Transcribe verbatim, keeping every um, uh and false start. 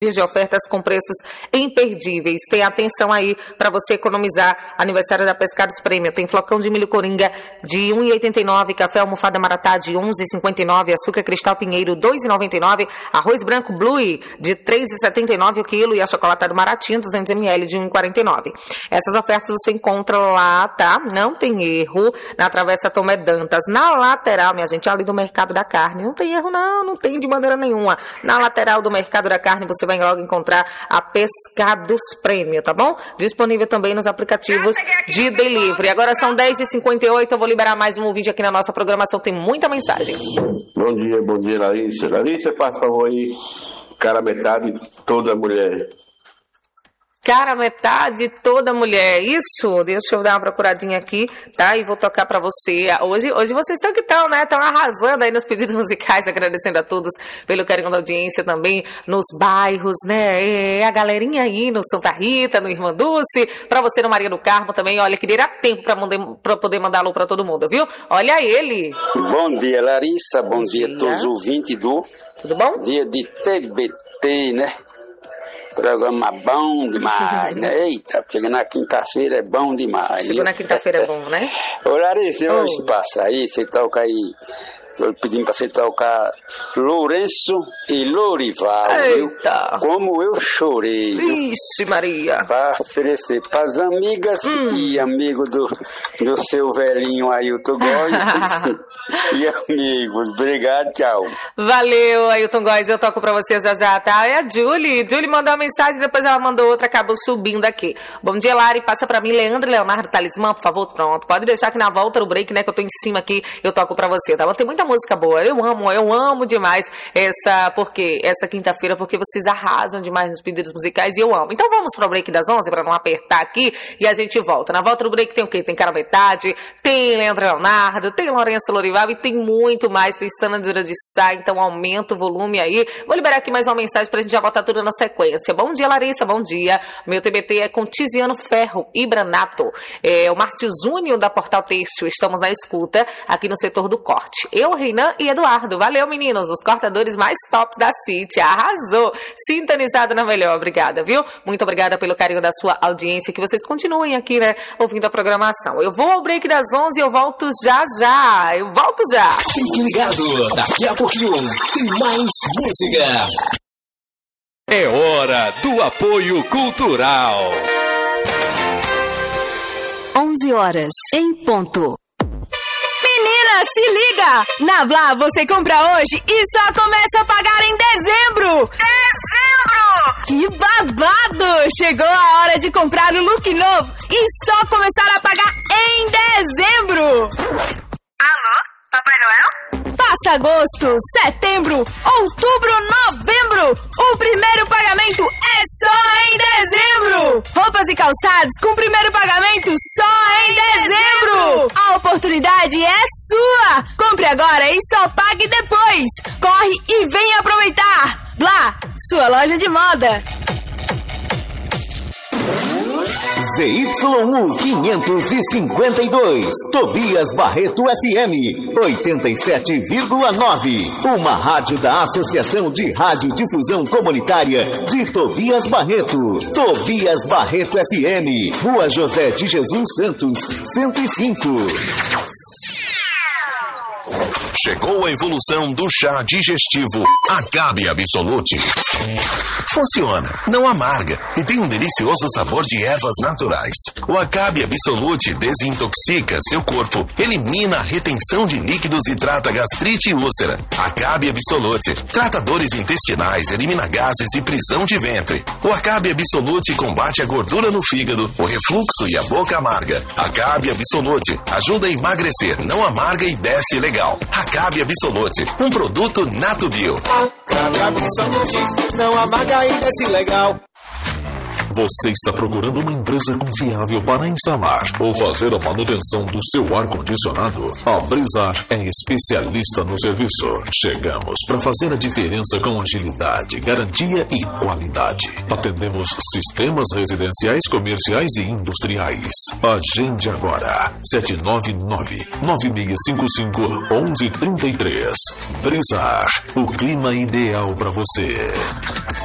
de ofertas com preços imperdíveis. Tem atenção aí para você economizar. Aniversário da Pescados Prêmio. Tem flocão de milho coringa de um real e oitenta e nove centavos, café almofada maratá de onze reais e cinquenta e nove centavos, açúcar cristal pinheiro dois reais e noventa e nove centavos, arroz branco Blue de três reais e setenta e nove centavos o quilo e achocolatado Maratinho duzentos mililitros de um real e quarenta e nove centavos. Essas ofertas você encontra lá, tá? Não tem erro, na Travessa Tomé Dantas, na lateral, minha gente, ali do Mercado da Carne. Não tem erro não, não tem de maneira nenhuma. Na lateral do Mercado da Carne você vai logo encontrar a Pescados Prêmio, tá bom? Disponível também nos aplicativos de delivery. Agora são dez e cinquenta e oito, eu vou liberar mais um vídeo aqui na nossa programação, tem muita mensagem. Bom dia, bom dia, Larissa. Larissa, faz favor aí, cara metade, toda mulher. Cara, metade, toda mulher. Isso, deixa eu dar uma procuradinha aqui, tá? E vou tocar pra você. Hoje, hoje vocês estão que estão, né? Estão arrasando aí nos pedidos musicais, agradecendo a todos pelo carinho da audiência também, nos bairros, né? É, a galerinha aí no Santa Rita, no Irmã Dulce, pra você no Maria do Carmo também. Olha, queria dar tempo pra, mandar, pra poder mandar alô pra todo mundo, viu? Olha ele. Bom dia, Larissa. Bom, Bom dia a todos os ouvintes do... Tudo bom? Dia de T B T, né? Programa bom demais, né? Eita, chegando na quinta-feira é bom demais. Chegou na quinta-feira é bom, né? Ô, Larissa, oh. Hoje passa aí, você toca aí. Tô pedindo pra você tocar Lourenço e Lorival. Eita! Como eu chorei. Vixe, Maria! Pra oferecer pras amigas hum. e amigos do, do seu velhinho Ailton Góes e amigos. Obrigado, tchau. Valeu, Ailton Góes. Eu toco pra você já já, tá? É a Julie. Julie mandou uma mensagem, depois ela mandou outra, acabou subindo aqui. Bom dia, Lari. Passa pra mim, Leandro Leonardo Talismã, por favor. Pronto. Pode deixar que na volta do break, né, que eu tô em cima aqui, eu toco pra você, tá bom? Tem muita música boa, eu amo, eu amo demais essa, porque essa quinta-feira, porque vocês arrasam demais nos pedidos musicais e eu amo. Então vamos pro break das onze pra não apertar aqui e a gente volta. Na volta do break tem o quê? Tem Cara Metade, tem Leandro Leonardo, tem Lourenço Lorival e tem muito mais, tem Sandra de Sá, então aumenta o volume aí. Vou liberar aqui mais uma mensagem pra gente já botar tudo na sequência. Bom dia, Larissa, bom dia. Meu T B T é com Tiziano Ferro e Branato. É o Márcio Zúnio da Portal Têxtil, estamos na escuta aqui no setor do corte. Eu, Reinan e Eduardo. Valeu, meninos, os cortadores mais tops da City. Arrasou. Sintonizado na melhor. Obrigada, viu? Muito obrigada pelo carinho da sua audiência, que vocês continuem aqui, né, ouvindo a programação. Eu vou ao break das onze e eu volto já já. Eu volto já. Fique ligado. Daqui a pouquinho tem mais música. É hora do apoio cultural. onze horas em ponto. Menina, se liga! Na Blá você compra hoje e só começa a pagar em dezembro! Dezembro! Que babado! Chegou a hora de comprar o look novo e só começar a pagar em dezembro! Alô? Papai Noel? Passa agosto, setembro, outubro, novembro! O primeiro pagamento é só em dezembro! Roupas e calçados com primeiro pagamento só em dezembro! A oportunidade é sua! Compre agora e só pague depois! Corre e vem aproveitar! Blá, sua loja de moda! Z Y U quinhentos e cinquenta e dois, Tobias Barreto F M, oitenta e sete vírgula nove, uma rádio da Associação de Radiodifusão Comunitária de Tobias Barreto. Tobias Barreto F M, Rua José de Jesus Santos, cento e cinco. Chegou a evolução do chá digestivo Acabe Absolute. Funciona, não amarga e tem um delicioso sabor de ervas naturais. O Acabe Absolute desintoxica seu corpo, elimina a retenção de líquidos e trata gastrite e úlcera. Acabe Absolute trata dores intestinais, elimina gases e prisão de ventre. O Acabe Absolute combate a gordura no fígado, o refluxo e a boca amarga. Acabe Absolute ajuda a emagrecer, não amarga e desce legal. Acabe Absolute, um produto Natubio. Acabe Absolute, não amarga e desce legal. Você está procurando uma empresa confiável para instalar ou fazer a manutenção do seu ar-condicionado? A Brizar é especialista no serviço. Chegamos para fazer a diferença com agilidade, garantia e qualidade. Atendemos sistemas residenciais, comerciais e industriais. Agende agora. sete nove nove, nove seis cinco cinco, um um três três. Brizar, o clima ideal para você.